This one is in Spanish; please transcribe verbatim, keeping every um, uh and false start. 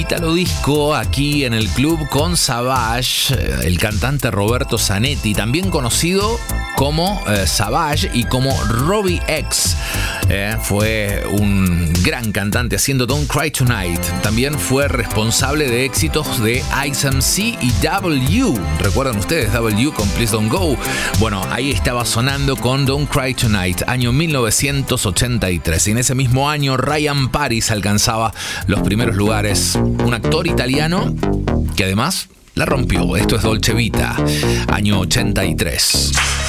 Italo Disco aquí en el club con Savage, el cantante Roberto Zanetti, también conocido como eh, Savage y como Robbie X. Eh, fue un gran cantante haciendo Don't Cry Tonight. También fue responsable de éxitos de Ice M C y W. ¿Recuerdan ustedes W con Please Don't Go? Bueno, ahí estaba sonando con Don't Cry Tonight, año mil novecientos ochenta y tres. Y en ese mismo año Ryan Paris alcanzaba los primeros lugares. Un actor italiano que además la rompió. Esto es Dolce Vita, año ochenta y tres.